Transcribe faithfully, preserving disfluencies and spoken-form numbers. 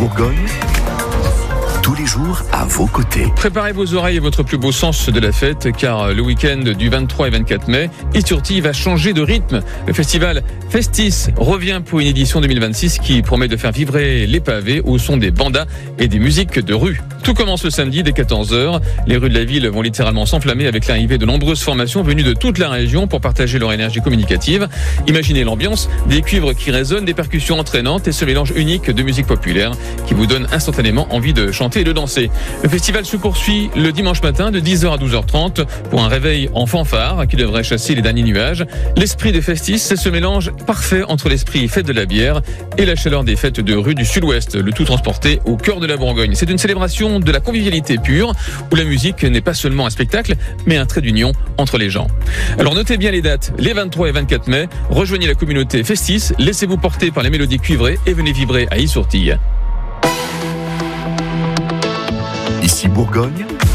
Bourgogne, tous les jours à vos côtés. Préparez vos oreilles et votre plus beau sens de la fête, car le week-end du vingt-trois et vingt-quatre mai, Is-sur-Tille va changer de rythme. Le festival Festis revient pour une édition deux mille vingt-six qui promet de faire vibrer les pavés au son des bandas et des musiques de rue. Tout commence le samedi dès quatorze heures. Les rues de la ville vont littéralement s'enflammer avec l'arrivée de nombreuses formations venues de toute la région pour partager leur énergie communicative. Imaginez l'ambiance, des cuivres qui résonnent, des percussions entraînantes et ce mélange unique de musique populaire qui vous donne instantanément envie de chanter et de danser. Le festival se poursuit le dimanche matin de dix heures à douze heures trente pour un réveil en fanfare qui devrait chasser les derniers nuages. L'esprit de Festis, c'est ce mélange parfait entre l'esprit fête de la bière et la chaleur des fêtes de rue du Sud-Ouest, le tout transporté au cœur de la Bourgogne. C'est une célébration de la convivialité pure où la musique n'est pas seulement un spectacle mais un trait d'union entre les gens. Alors notez bien les dates, les vingt-trois et vingt-quatre mai, rejoignez la communauté Festis, laissez-vous porter par les mélodies cuivrées et venez vibrer à Is-sur-Tille. Ici Bourgogne,